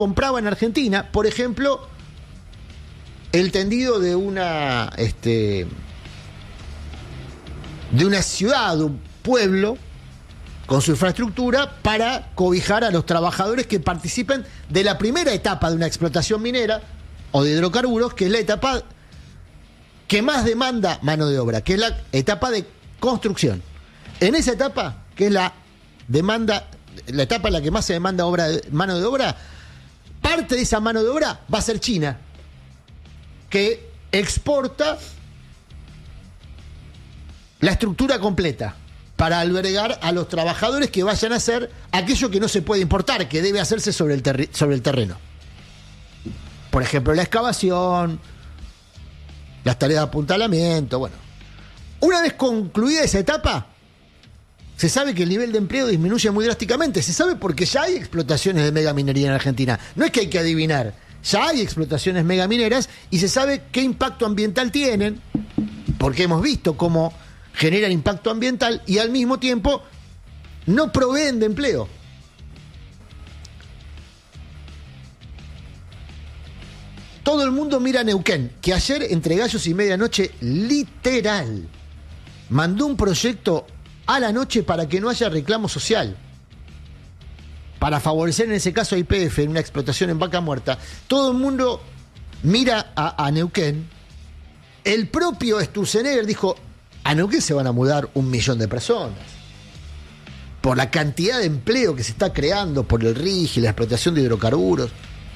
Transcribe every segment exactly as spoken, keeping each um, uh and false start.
compraba en Argentina, por ejemplo, el tendido de una, este, de una ciudad, de un pueblo, con su infraestructura, para cobijar a los trabajadores que participen de la primera etapa de una explotación minera o de hidrocarburos, que es la etapa que más demanda mano de obra, que es la etapa de construcción. En esa etapa, que es la demanda, la etapa en la que más se demanda obra, mano de obra, parte de esa mano de obra va a ser China, que exporta la estructura completa para albergar a los trabajadores que vayan a hacer aquello que no se puede importar, que debe hacerse sobre el, terri- sobre el terreno. Por ejemplo, la excavación, las tareas de apuntalamiento, bueno. Una vez concluida esa etapa, se sabe que el nivel de empleo disminuye muy drásticamente. Se sabe porque ya hay explotaciones de megaminería en Argentina. No es que hay que adivinar. Ya hay explotaciones megamineras y se sabe qué impacto ambiental tienen, porque hemos visto cómo generan impacto ambiental y al mismo tiempo no proveen de empleo. Todo el mundo mira a Neuquén, que ayer, entre gallos y medianoche, literal, mandó un proyecto a la noche para que no haya reclamo social, para favorecer en ese caso a Y P F en una explotación en Vaca Muerta. Todo el mundo mira a, a Neuquén. El propio Sturzenegger dijo, a Neuquén se van a mudar un millón de personas por la cantidad de empleo que se está creando por el R I G y la explotación de hidrocarburos.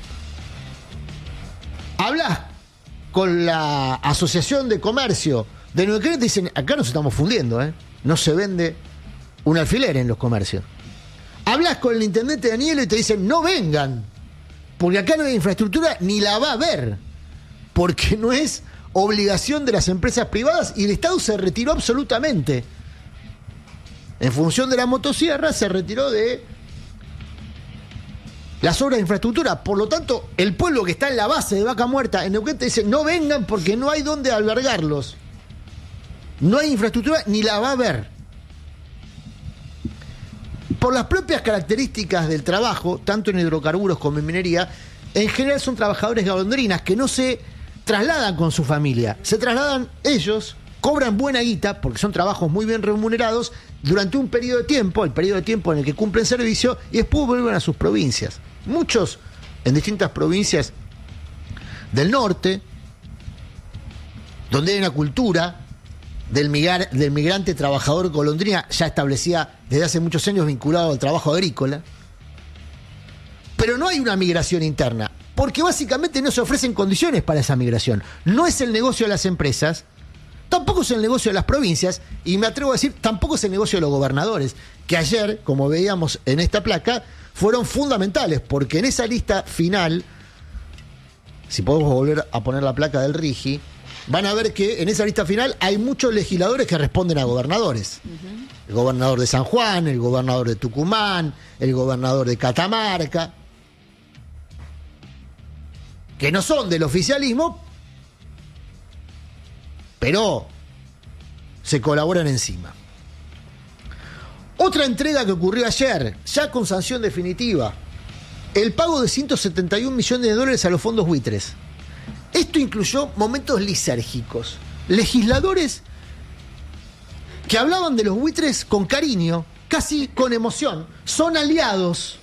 Hablas con la Asociación de Comercio de Neuquén y te dicen, acá nos estamos fundiendo, ¿eh? No se vende un alfiler en los comercios. Hablas con el intendente Danielo y te dicen, no vengan, porque acá no hay infraestructura ni la va a haber, porque no es obligación de las empresas privadas y el Estado se retiró absolutamente. En función de la motosierra se retiró de las obras de infraestructura. Por lo tanto, el pueblo que está en la base de Vaca Muerta en Neuquén te dice, no vengan porque no hay dónde albergarlos. No hay infraestructura ni la va a haber. Por las propias características del trabajo, tanto en hidrocarburos como en minería, en general son trabajadores golondrinas que no se trasladan con su familia. Se trasladan ellos, cobran buena guita, porque son trabajos muy bien remunerados, durante un periodo de tiempo, el periodo de tiempo en el que cumplen servicio, y después vuelven a sus provincias. Muchos en distintas provincias del norte, donde hay una cultura del, migar, del migrante trabajador golondrina ya establecida desde hace muchos años vinculado al trabajo agrícola. Pero no hay una migración interna, porque básicamente no se ofrecen condiciones para esa migración. No es el negocio de las empresas, tampoco es el negocio de las provincias, y me atrevo a decir, tampoco es el negocio de los gobernadores, que ayer, como veíamos en esta placa, fueron fundamentales, porque en esa lista final, si podemos volver a poner la placa del R I G I, van a ver que en esa lista final hay muchos legisladores que responden a gobernadores. Uh-huh. El gobernador de San Juan, el gobernador de Tucumán, el gobernador de Catamarca, que no son del oficialismo, pero se colaboran encima. Otra entrega que ocurrió ayer, ya con sanción definitiva, el pago de ciento setenta y un millones de dólares a los fondos buitres. Esto incluyó momentos lisérgicos. Legisladores que hablaban de los buitres con cariño, casi con emoción. Son aliados.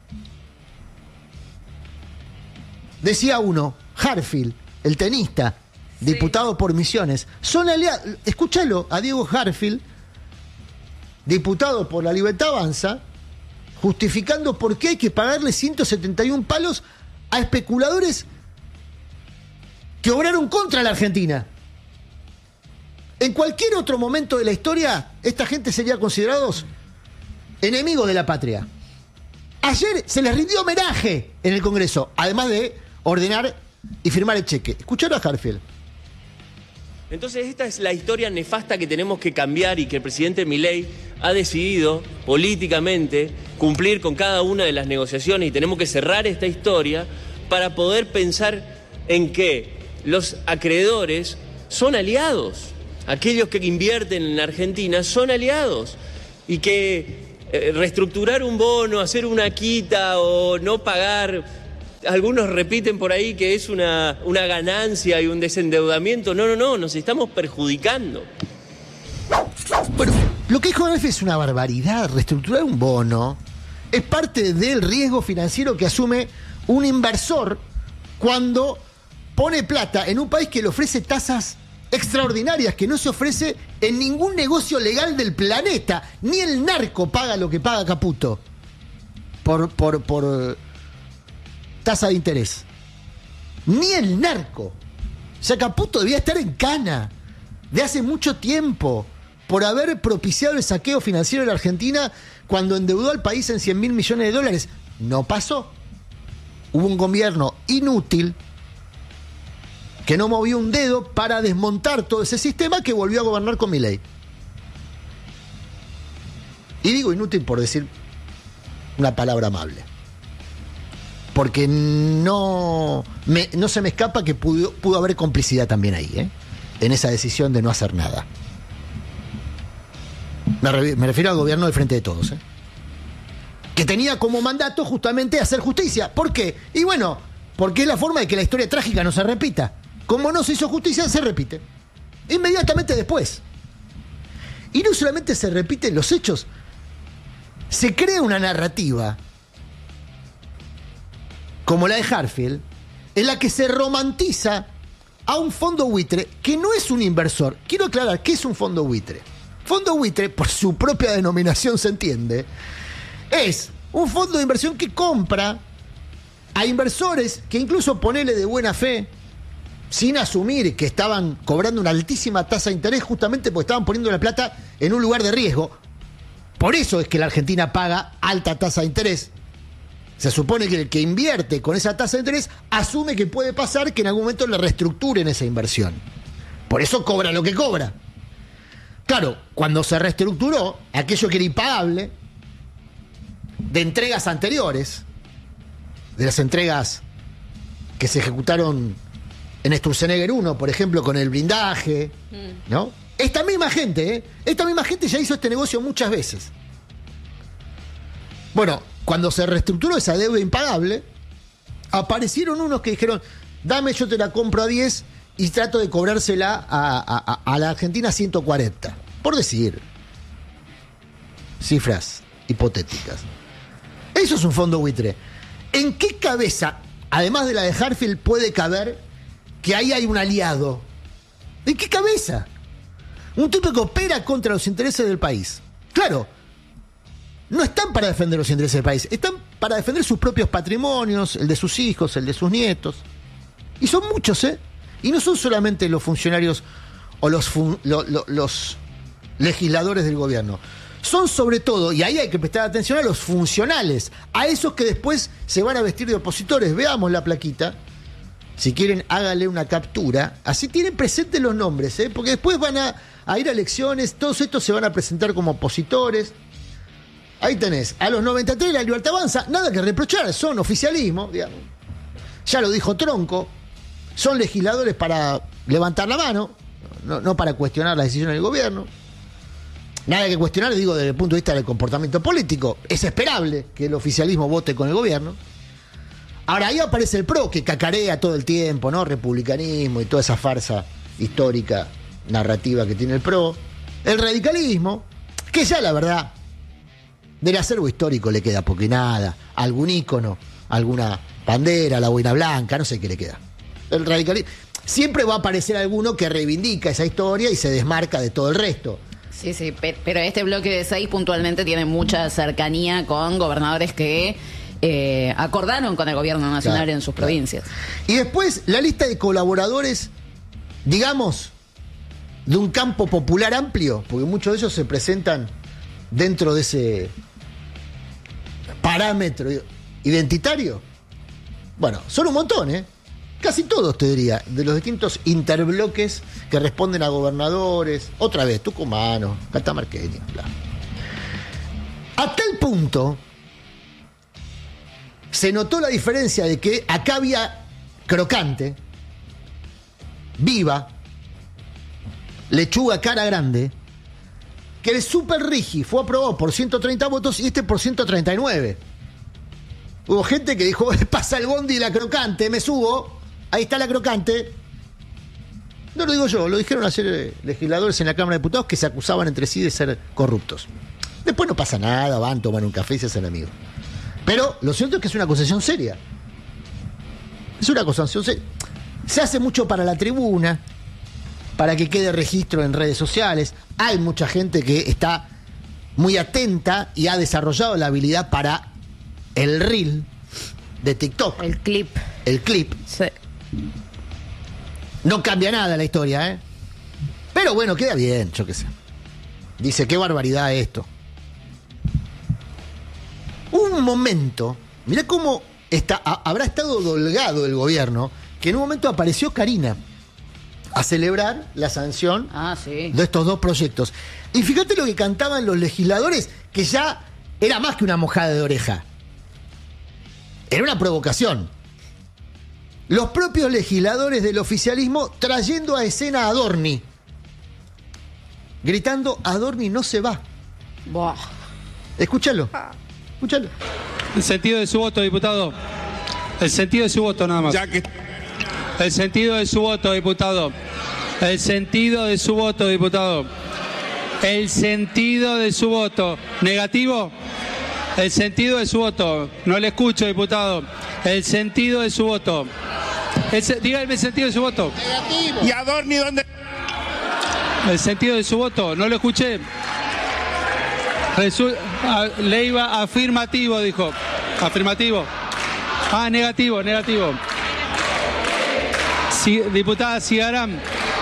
Decía uno, Harfield, el tenista, sí, diputado por Misiones. Son aliados. Escúchalo a Diego Harfield, diputado por La Libertad Avanza, justificando por qué hay que pagarle ciento setenta y un palos a especuladores que obraron contra la Argentina. En cualquier otro momento de la historia, esta gente sería considerados enemigos de la patria. Ayer se les rindió homenaje en el Congreso, además de ordenar y firmar el cheque. Escucharon a Harfield. Entonces esta es la historia nefasta que tenemos que cambiar y que el presidente Milei ha decidido políticamente cumplir con cada una de las negociaciones, y tenemos que cerrar esta historia para poder pensar en que los acreedores son aliados. Aquellos que invierten en Argentina son aliados, y que eh, reestructurar un bono, hacer una quita o no pagar Algunos repiten por ahí que es una, una ganancia y un desendeudamiento. No, no, no, nos estamos perjudicando. Bueno, lo que dijo Adolfo es una barbaridad. Reestructurar un bono es parte del riesgo financiero que asume un inversor cuando pone plata en un país que le ofrece tasas extraordinarias que no se ofrece en ningún negocio legal del planeta. Ni el narco paga lo que paga Caputo por, por, por tasa de interés. Ni el narco. O sea, Caputo debía estar en cana de hace mucho tiempo por haber propiciado el saqueo financiero de la Argentina cuando endeudó al país en cien mil millones de dólares. No pasó. Hubo un gobierno inútil que no movió un dedo para desmontar todo ese sistema, que volvió a gobernar con Milei. Y digo inútil por decir una palabra amable. Porque no, me, no se me escapa que pudo, pudo haber complicidad también ahí, ¿eh? En esa decisión de no hacer nada. Me, re, me refiero al gobierno del Frente de Todos, ¿eh? Que tenía como mandato justamente hacer justicia. ¿Por qué? Y bueno, porque es la forma de que la historia trágica no se repita. Como no se hizo justicia, se repite. Inmediatamente después. Y no solamente se repiten los hechos, se crea una narrativa como la de Hartfield, en la que se romantiza a un fondo buitre que no es un inversor. Quiero aclarar, ¿qué es un fondo buitre? Fondo buitre, por su propia denominación se entiende, es un fondo de inversión que compra a inversores que incluso ponele de buena fe, sin asumir que estaban cobrando una altísima tasa de interés, justamente porque estaban poniendo la plata en un lugar de riesgo. Por eso es que la Argentina paga alta tasa de interés. Se supone que el que invierte con esa tasa de interés asume que puede pasar que en algún momento le reestructuren esa inversión. Por eso cobra lo que cobra. Claro, cuando se reestructuró aquello que era impagable de entregas anteriores, de las entregas que se ejecutaron en Sturzenegger uno, por ejemplo, con el blindaje, ¿no? Esta misma gente, ¿eh? Esta misma gente ya hizo este negocio muchas veces. Bueno, cuando se reestructuró esa deuda impagable, aparecieron unos que dijeron, dame, yo te la compro a diez y trato de cobrársela a, a, a la Argentina a ciento cuarenta. Por decir cifras hipotéticas. Eso es un fondo buitre. ¿En qué cabeza, además de la de Hartfield, puede caber que ahí hay un aliado? ¿En qué cabeza? Un tipo que opera contra los intereses del país. Claro, no están para defender los intereses del país, están para defender sus propios patrimonios, el de sus hijos, el de sus nietos. Y son muchos, ¿eh? Y no son solamente los funcionarios o los, fun- lo, lo, los legisladores del gobierno. Son sobre todo, y ahí hay que prestar atención, a los funcionales, a esos que después se van a vestir de opositores. Veamos la plaquita. Si quieren, háganle una captura. Así tienen presentes los nombres, ¿eh? Porque después van a, a ir a elecciones, todos estos se van a presentar como opositores. Ahí tenés, a los noventa y tres la Libertad Avanza, nada que reprochar, son oficialismo, digamos. Ya lo dijo Tronco, son legisladores para levantar la mano, no, no para cuestionar las decisiones del gobierno. Nada que cuestionar, digo, desde el punto de vista del comportamiento político. Es esperable que el oficialismo vote con el gobierno. Ahora, ahí aparece el PRO, que cacarea todo el tiempo, ¿no? Republicanismo y toda esa farsa histórica, narrativa que tiene el PRO. El radicalismo, que ya la verdad, del acervo histórico le queda porque nada. Algún ícono, alguna bandera, la boina blanca, no sé qué le queda. El radicalismo. Siempre va a aparecer alguno que reivindica esa historia y se desmarca de todo el resto. Sí, sí, pero este bloque de seis puntualmente tiene mucha cercanía con gobernadores que eh, acordaron con el gobierno nacional, claro, en sus, claro, provincias. Y después la lista de colaboradores, digamos, de un campo popular amplio, porque muchos de ellos se presentan dentro de ese parámetro identitario. Bueno, son un montón, ¿eh? Casi todos, te diría, de los distintos interbloques que responden a gobernadores, otra vez, tucumanos, catamarqueños, bla. A tal punto se notó la diferencia de que acá había crocante, viva, lechuga cara grande, que el Super Rigi fue aprobado por ciento treinta votos y este por ciento treinta y nueve. Hubo gente que dijo, pasa el bondi y la crocante, me subo, ahí está la crocante. No lo digo yo, lo dijeron ayer legisladores en la Cámara de Diputados que se acusaban entre sí de ser corruptos. Después no pasa nada, van, toman un café y se hacen amigos. Pero lo cierto es que es una acusación seria. Es una acusación seria. Se hace mucho para la tribuna, para que quede registro en redes sociales. Hay mucha gente que está muy atenta y ha desarrollado la habilidad para el reel de TikTok. El clip. El clip. Sí. No cambia nada la historia, ¿eh? Pero bueno, queda bien, yo qué sé. Dice, qué barbaridad esto. Un momento, mirá cómo está, a, habrá estado dolgado el gobierno, que en un momento apareció Karina a celebrar la sanción ah, sí. de estos dos proyectos. Y fíjate lo que cantaban los legisladores, que ya era más que una mojada de oreja. Era una provocación. Los propios legisladores del oficialismo trayendo a escena a Adorni, gritando, Adorni no se va. Buah. Escúchalo, escúchalo. El sentido de su voto, diputado. El sentido de su voto, nada más. Ya que... El sentido de su voto, diputado. El sentido de su voto, diputado. El sentido de su voto. ¿Negativo? El sentido de su voto. No le escucho, diputado. El sentido de su voto. El se... Dígame el sentido de su voto. Negativo. ¿Y Adorni dónde? El sentido de su voto. No lo escuché. Resu... Leiva afirmativo, dijo. Afirmativo. Ah, negativo, negativo. Sí, diputada Cigarán.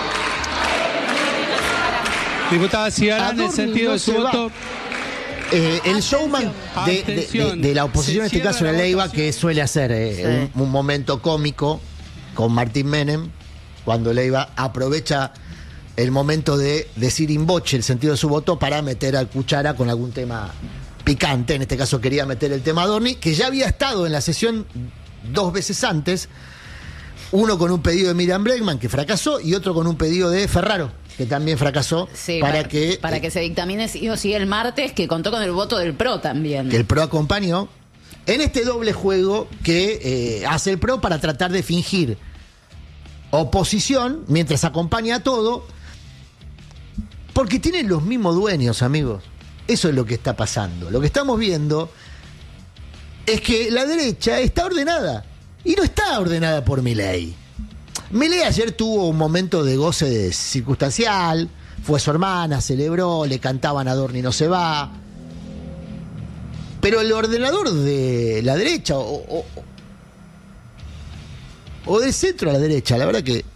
Diputada Cigarán, el sentido no de su voto. Eh, el showman de, de, de, de la oposición, en este caso la Leiva, que suele hacer eh, sí. un, un momento cómico con Martín Menem, cuando Leiva aprovecha el momento de decir in voce el sentido de su voto para meter al cuchara con algún tema picante. En este caso quería meter el tema Adorni, que ya había estado en la sesión dos veces antes, uno con un pedido de Miriam Bregman, que fracasó, y otro con un pedido de Ferraro, que también fracasó, sí, para, para que para que se dictamine sí o sí el martes, que contó con el voto del P R O también. Que el P R O acompañó en este doble juego que eh, hace el P R O para tratar de fingir oposición mientras acompaña a todo, porque tienen los mismos dueños, amigos. Eso es lo que está pasando. Lo que estamos viendo es que la derecha está ordenada, y no está ordenada por Milei. Milei ayer tuvo un momento de goce de circunstancial, fue su hermana, celebró, le cantaban Adorni no se va. Pero el ordenador de la derecha o, o, o del centro a la derecha, la verdad que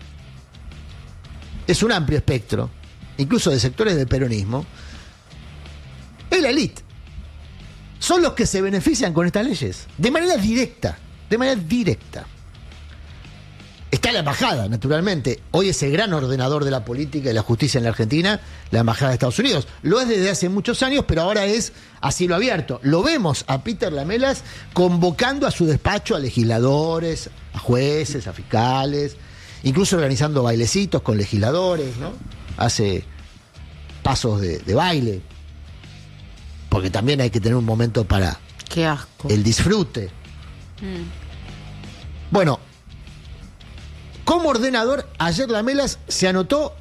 es un amplio espectro, incluso de sectores del peronismo, es la élite. Son los que se benefician con estas leyes, de manera directa, de manera directa. Está la embajada, naturalmente. Hoy es el gran ordenador de la política y la justicia en la Argentina, la embajada de Estados Unidos. Lo es desde hace muchos años, pero ahora es a cielo abierto. Lo vemos a Peter Lamelas convocando a su despacho a legisladores, a jueces, a fiscales, incluso organizando bailecitos con legisladores, ¿no? Hace pasos de, de baile, porque también hay que tener un momento para Qué asco. el disfrute. Mm. Bueno, como ordenador, ayer Lamelas se anotó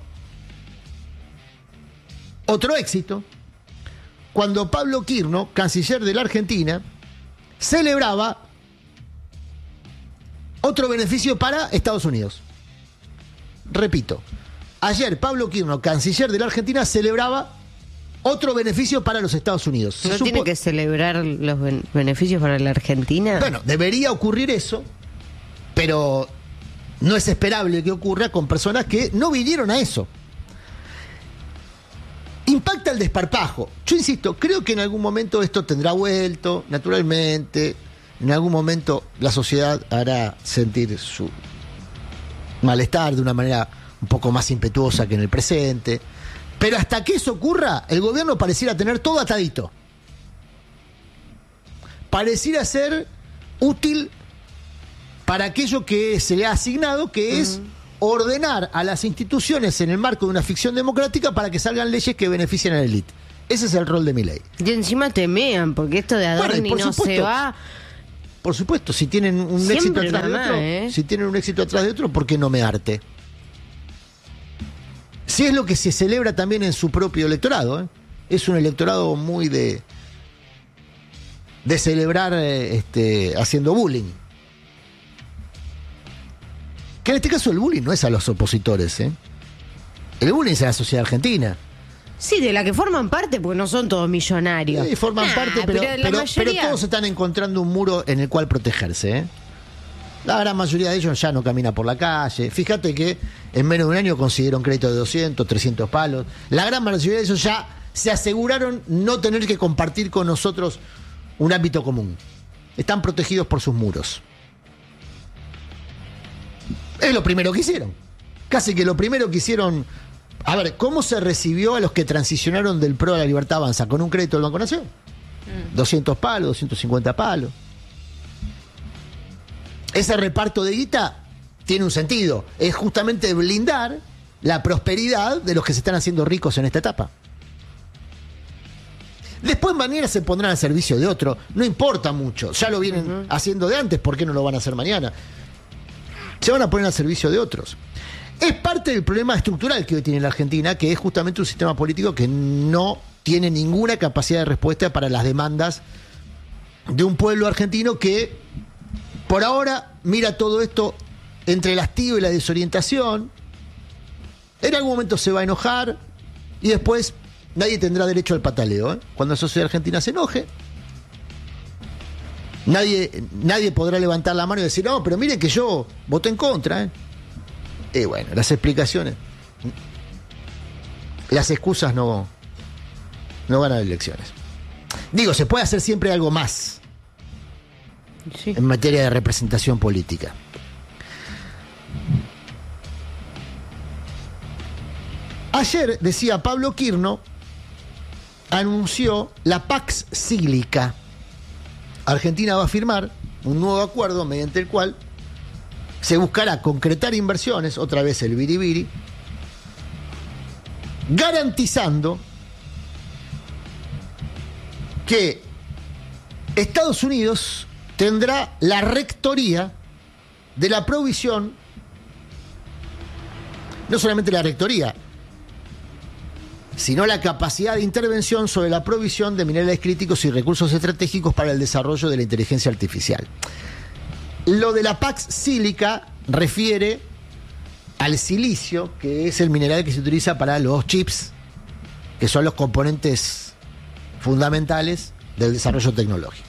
otro éxito cuando Pablo Quirno, canciller de la Argentina, celebraba otro beneficio para Estados Unidos. Repito, ayer Pablo Quirno, canciller de la Argentina, celebraba otro beneficio para los Estados Unidos. ¿No Se tiene supo... que celebrar los ben- beneficios para la Argentina? Bueno, debería ocurrir eso, pero no es esperable que ocurra con personas que no vinieron a eso. Impacta el desparpajo. Yo insisto, creo que en algún momento esto tendrá vuelto, naturalmente. En algún momento la sociedad hará sentir su malestar de una manera un poco más impetuosa que en el presente. Pero hasta que eso ocurra, el gobierno pareciera tener todo atadito. Pareciera ser útil para aquello que se le ha asignado, que es uh-huh. ordenar a las instituciones en el marco de una ficción democrática para que salgan leyes que beneficien a la élite. Ese es el rol de Milei. Y encima temean, porque esto de Adorni bueno, no supuesto, se va... Por supuesto, si tienen un Siempre éxito atrás mamá, de otro, ¿eh? si tienen un éxito atrás de otro, ¿por qué no me arte? Si es lo que se celebra también en su propio electorado, ¿eh? Es un electorado muy de de celebrar eh, este, haciendo bullying. Que en este caso el bullying no es a los opositores, ¿eh? El bullying es a la sociedad argentina. Sí, de la que forman parte, porque no son todos millonarios. Sí, forman Nah, parte, pero, la pero, pero mayoría- todos están encontrando un muro en el cual protegerse, ¿eh? La gran mayoría de ellos ya no camina por la calle. Fíjate que en menos de un año consiguieron crédito de doscientos, trescientos palos. La gran mayoría de ellos ya se aseguraron no tener que compartir con nosotros un ámbito común. Están protegidos por sus muros. Es lo primero que hicieron. Casi que lo primero que hicieron... A ver, ¿cómo se recibió a los que transicionaron del PRO a la Libertad Avanza? ¿Con un crédito del Banco Nación? Mm. doscientos palos, doscientos cincuenta palos. Ese reparto de guita tiene un sentido. Es justamente blindar la prosperidad de los que se están haciendo ricos en esta etapa. Después mañana se pondrán al servicio de otro. No importa mucho. Ya lo vienen uh-huh. haciendo de antes. ¿Por qué no lo van a hacer mañana? Se van a poner al servicio de otros. Es parte del problema estructural que hoy tiene la Argentina, que es justamente un sistema político que no tiene ninguna capacidad de respuesta para las demandas de un pueblo argentino que por ahora mira todo esto entre el hastío y la desorientación. En algún momento se va a enojar y después nadie tendrá derecho al pataleo, ¿eh? Cuando la sociedad argentina se enoje, nadie, nadie podrá levantar la mano y decir, no, pero miren que yo voté en contra, ¿eh? Y bueno, las explicaciones, las excusas no, no ganan elecciones. Digo, se puede hacer siempre algo más sí. en materia de representación política. Ayer, decía Pablo Quirno, anunció la Pax Cívica. Argentina va a firmar un nuevo acuerdo mediante el cual se buscará concretar inversiones, otra vez el biribiri, garantizando que Estados Unidos tendrá la rectoría de la provisión, no solamente la rectoría, sino la capacidad de intervención sobre la provisión de minerales críticos y recursos estratégicos para el desarrollo de la inteligencia artificial. Lo de la Pax Cívica refiere al silicio, que es el mineral que se utiliza para los chips, que son los componentes fundamentales del desarrollo tecnológico.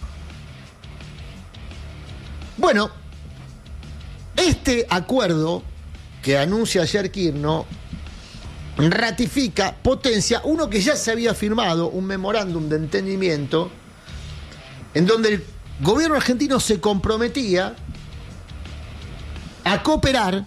Bueno, este acuerdo que anuncia ayer Quirno ratifica, potencia uno que ya se había firmado, un memorándum de entendimiento en donde el gobierno argentino se comprometía a cooperar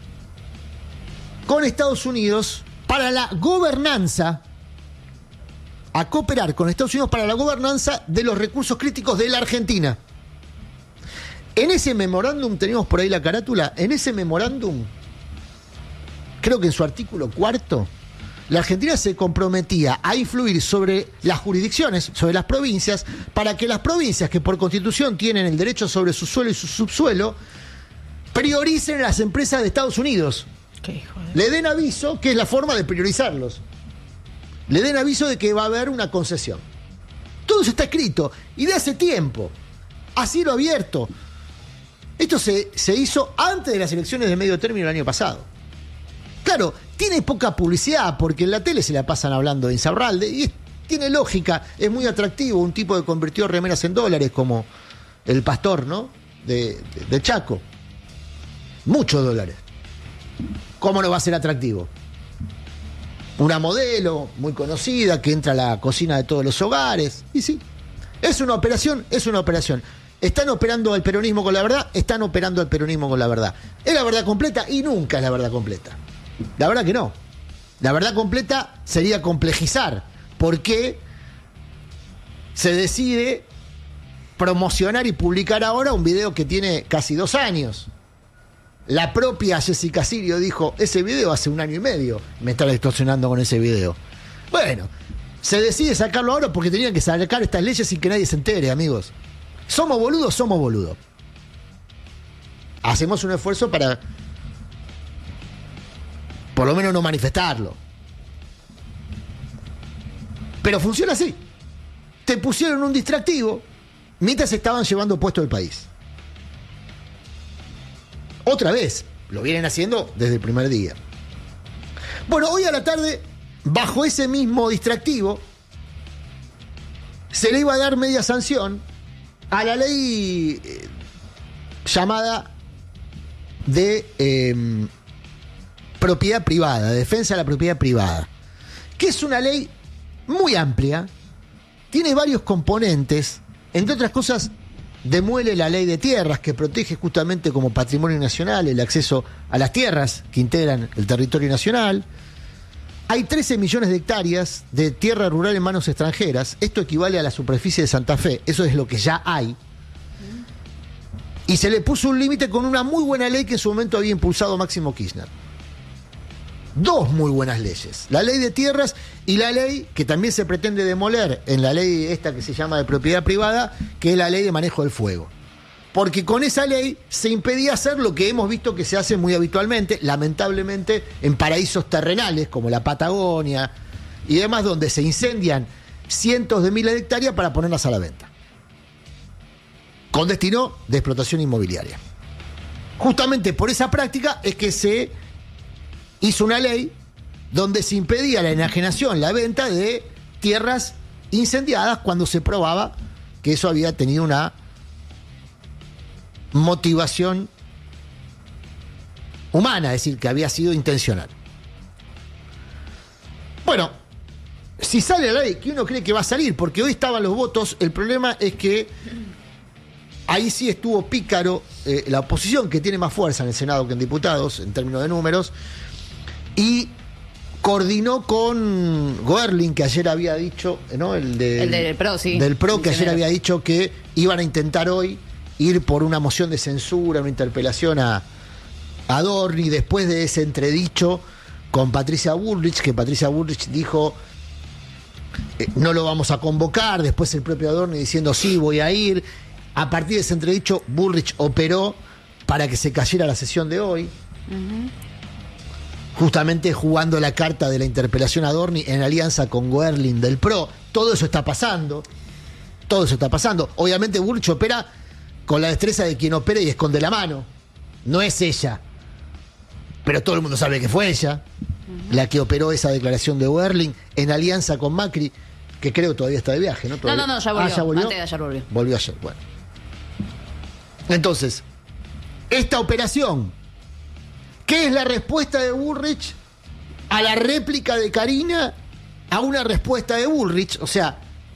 con Estados Unidos para la gobernanza, a cooperar con Estados Unidos para la gobernanza de los recursos críticos de la Argentina. En ese memorándum, tenemos por ahí la carátula, en ese memorándum, creo que en su artículo cuarto, la Argentina se comprometía a influir sobre las jurisdicciones, sobre las provincias, para que las provincias que por constitución tienen el derecho sobre su suelo y su subsuelo, prioricen a las empresas de Estados Unidos. Qué hijo de... Le den aviso, que es la forma de priorizarlos. Le den aviso de que va a haber una concesión. Todo eso está escrito, y de hace tiempo, a cielo abierto. Esto se, se hizo antes de las elecciones de medio término el año pasado. Claro, tiene poca publicidad porque en la tele se la pasan hablando de Insaurralde y es, tiene lógica, es muy atractivo, un tipo que convirtió remeras en dólares como el pastor, ¿no? De, de, de Chaco. Muchos dólares. ¿Cómo no va a ser atractivo? Una modelo muy conocida que entra a la cocina de todos los hogares. Y sí, es una operación, es una operación. Están operando el peronismo con la verdad, están operando el peronismo con la verdad. Es la verdad completa y nunca es la verdad completa. La verdad que no. La verdad completa sería complejizar por qué se decide promocionar y publicar ahora un video que tiene casi dos años. La propia Jessica Sirio dijo, ese video hace un año y medio me están extorsionando con ese video. Bueno, se decide sacarlo ahora porque tenían que sacar estas leyes sin que nadie se entere, amigos. ¿Somos boludos? Somos boludos. Hacemos un esfuerzo para por lo menos no manifestarlo. Pero funciona así. Te pusieron un distractivo mientras estaban llevando puesto el país. Otra vez, lo vienen haciendo desde el primer día. Bueno, hoy a la tarde, bajo ese mismo distractivo, se le iba a dar media sanción a la ley eh, llamada de eh, propiedad privada, de defensa de la propiedad privada, que es una ley muy amplia, tiene varios componentes, entre otras cosas, demuele la ley de tierras, que protege justamente como patrimonio nacional el acceso a las tierras que integran el territorio nacional. Hay trece millones de hectáreas de tierra rural en manos extranjeras. Esto equivale a la superficie de Santa Fe. Eso es lo que ya hay. Y se le puso un límite con una muy buena ley que en su momento había impulsado Máximo Kirchner. Dos muy buenas leyes. La ley de tierras y la ley que también se pretende demoler en la ley esta que se llama de propiedad privada, que es la ley de manejo del fuego. Porque con esa ley se impedía hacer lo que hemos visto que se hace muy habitualmente, lamentablemente, en paraísos terrenales como la Patagonia y demás, donde se incendian cientos de miles de hectáreas para ponerlas a la venta, con destino de explotación inmobiliaria. Justamente por esa práctica es que se hizo una ley donde se impedía la enajenación, la venta de tierras incendiadas cuando se probaba que eso había tenido una motivación humana, es decir, que había sido intencional. Bueno, si sale la ley, que uno cree que va a salir, porque hoy estaban los votos, el problema es que ahí sí estuvo pícaro eh, la oposición, que tiene más fuerza en el Senado que en diputados, en términos de números, y coordinó con Goerling, que ayer había dicho, ¿no? El, de, el del PRO, sí. Del PRO, que ayer General. había dicho que iban a intentar hoy ir por una moción de censura, una interpelación a, a Dorni, después de ese entredicho con Patricia Bullrich, que Patricia Bullrich dijo eh, no lo vamos a convocar, después el propio Adorni diciendo sí, voy a ir. A partir de ese entredicho, Bullrich operó para que se cayera la sesión de hoy. Uh-huh. Justamente jugando la carta de la interpelación a Adorni en alianza con Goerling del PRO. Todo eso está pasando. Todo eso está pasando. Obviamente Bullrich opera con la destreza de quien opera y esconde la mano. No es ella. Pero todo el mundo sabe que fue ella uh-huh. la que operó esa declaración de Goerling en alianza con Macri, que creo todavía está de viaje, ¿no? ¿Todavía? No, no, no, ya volvió. Ah, ¿ya volvió? Antes de ayer volvió. Volvió ayer, bueno. Entonces, esta operación, ¿qué es la respuesta de Bullrich a la réplica de Karina a una respuesta de Bullrich? O sea,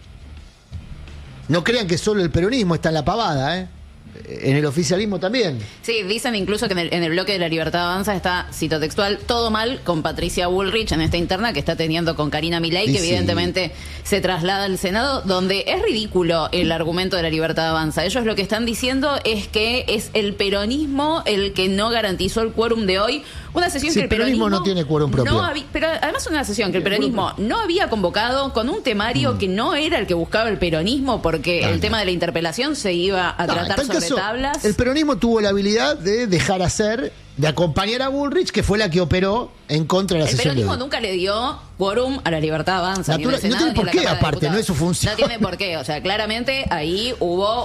no crean que solo el peronismo está en la pavada, ¿eh? En el oficialismo también. Sí, dicen incluso que en el, en el bloque de La Libertad Avanza está, cito textual, todo mal con Patricia Bullrich en esta interna que está teniendo con Karina Milei, que sí, evidentemente se traslada al Senado, donde es ridículo el argumento de La Libertad Avanza. Ellos lo que están diciendo es que es el peronismo el que no garantizó el quórum de hoy. Una sesión sí, que el peronismo, peronismo no tiene quórum propio. No había, pero además una sesión que el peronismo no había convocado con un temario mm. que no era el que buscaba el peronismo, porque no, el no. tema de la interpelación se iba a no, tratar sobre caso, tablas. El peronismo tuvo la habilidad de dejar hacer, de acompañar a Bullrich, que fue la que operó en contra de la el sesión. El peronismo nunca le dio quórum a La Libertad Avanza. Natura, ni en el Senado, no tiene por qué, aparte, no es su función. No tiene por qué, o sea, claramente ahí hubo